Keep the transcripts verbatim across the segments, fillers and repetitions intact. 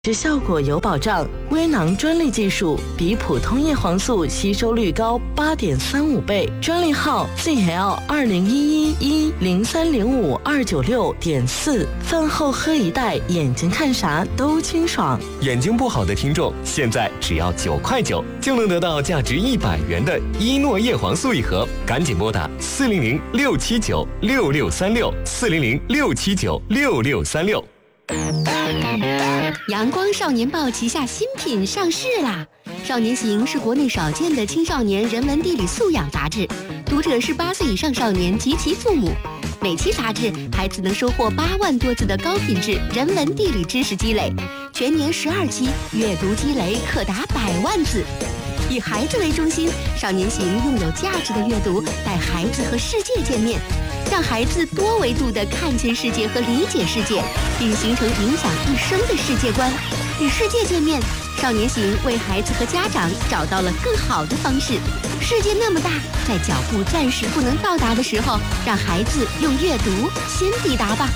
是效果有保障，微囊专利技术比普通叶黄素吸收率高 八点三五 倍，专利号 Z L 二零一一一零三零五二九六点四，饭后喝一袋，眼睛看啥都清爽。 眼睛不好的听众，现在只要九块九就能得到价值一百元的伊诺叶黄素一盒，赶紧拨打四零零六七九六六三六四零零六七九六六三六。 阳光少年报旗下新品上市啦！少年行是国内少见的青少年人文地理素养杂志，读者是八岁以上少年及其父母。每期杂志，孩子能收获八万多字的高品质人文地理知识积累，全年十二期，阅读积累可达百万字。以孩子为中心，少年行用有价值的阅读带孩子和世界见面，让孩子多维度地看见世界和理解世界，并形成影响一生的世界观。与世界见面，少年行为孩子和家长找到了更好的方式。世界那么大，在脚步暂时不能到达的时候，让孩子用阅读先抵达吧。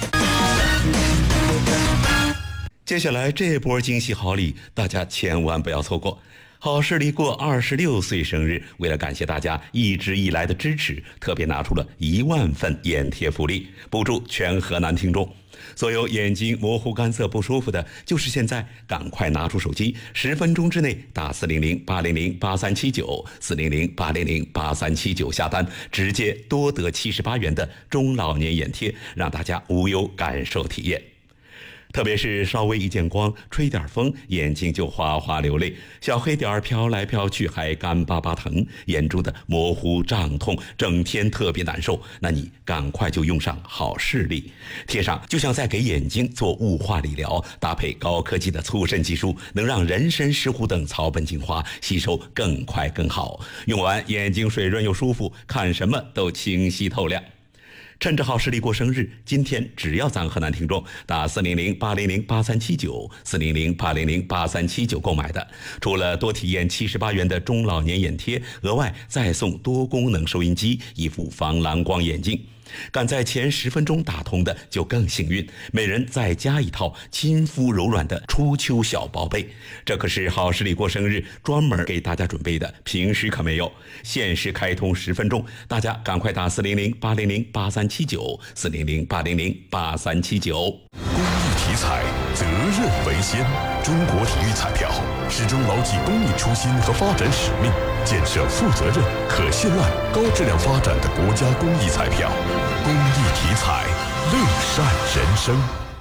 接下来这波惊喜好礼，大家千万不要错过。好视力过二十六岁生日，为了感谢大家一直以来的支持，特别拿出了一万份眼贴福利，补助全河南听众。所有眼睛模糊干涩不舒服的，就是现在赶快拿出手机，十分钟之内打四零零八零零八三七九四零零八零零八三七九下单，直接多得七十八元的中老年眼贴，让大家无忧感受体验。特别是稍微一见光，吹点风，眼睛就哗哗流泪，小黑点飘来飘去，还干巴巴疼，眼珠的模糊胀痛，整天特别难受。那你赶快就用上好视力，贴上就像在给眼睛做雾化理疗，搭配高科技的促渗技术，能让人参、石斛等草本精华吸收更快更好，用完眼睛水润又舒服，看什么都清晰透亮。趁着好视力过生日，今天只要咱河南听众打四零零八零零八三七九四零零八零零八三七九购买的，除了多体验七十八元的中老年眼贴，额外再送多功能收音机、一副防蓝光眼镜。赶在前十分钟打通的就更幸运，每人再加一套亲肤柔软的初秋小宝贝。这可是好视力过生日专门给大家准备的，平时可没有。限时开通十分钟，大家赶快打四零零八零零八三七九四零零八零零八三七九。 公益体彩，责任为先。中国体育彩票始终牢记公益初心和发展使命，建设负责任、可信赖、高质量发展的国家公益彩票。公益体彩，乐善人生。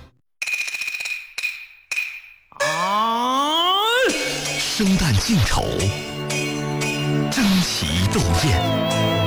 啊！ 生旦净丑，争奇斗艳。